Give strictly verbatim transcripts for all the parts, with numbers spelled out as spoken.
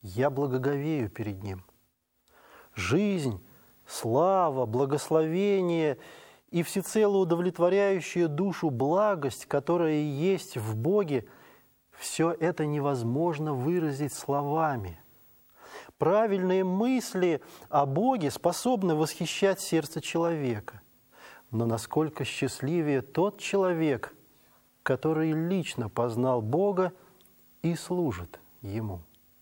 я благоговею перед Ним. Жизнь, слава, благословение и всецело удовлетворяющая душу благость, которая есть в Боге, все это невозможно выразить словами. Правильные мысли о Боге способны восхищать сердце человека. Но насколько счастливее тот человек, который лично познал Бога и служит Ему.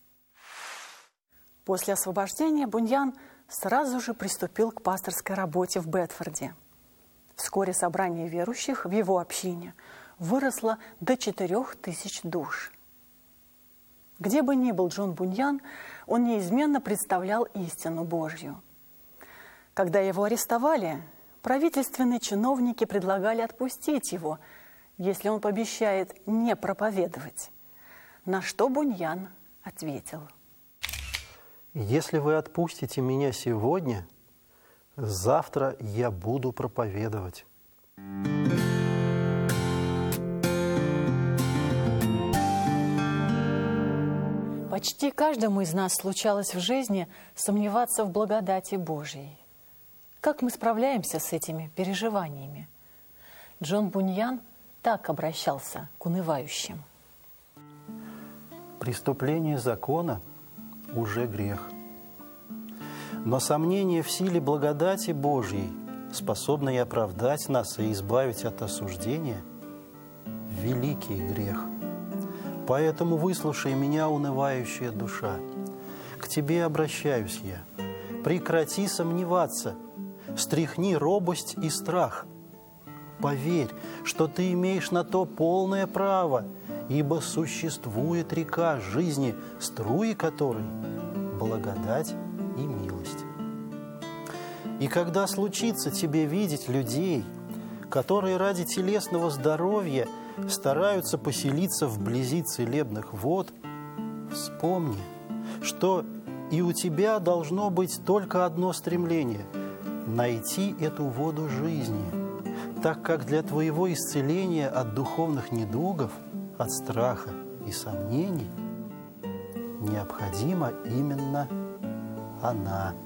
После освобождения Буньян сразу же приступил к пасторской работе в Бетфорде. Вскоре собрание верующих в его общине выросло до четырех тысяч душ. Где бы ни был Джон Буньян, он неизменно представлял истину Божью. Когда его арестовали, правительственные чиновники предлагали отпустить его, если он пообещает не проповедовать. На что Буньян ответил: «Если вы отпустите меня сегодня, завтра я буду проповедовать». Почти каждому из нас случалось в жизни сомневаться в благодати Божьей. Как мы справляемся с этими переживаниями? Джон Буньян так обращался к унывающим. Преступление закона уже грех. Но сомнение в силе благодати Божьей, способной оправдать нас и избавить от осуждения, великий грех. Поэтому выслушай меня, унывающая душа. К тебе обращаюсь я. Прекрати сомневаться, стряхни робость и страх. Поверь, что ты имеешь на то полное право, ибо существует река жизни, струи которой – благодать и милость. И когда случится тебе видеть людей, которые ради телесного здоровья стараются поселиться вблизи целебных вод, вспомни, что и у тебя должно быть только одно стремление – найти эту воду жизни, так как для твоего исцеления от духовных недугов, от страха и сомнений необходима именно она.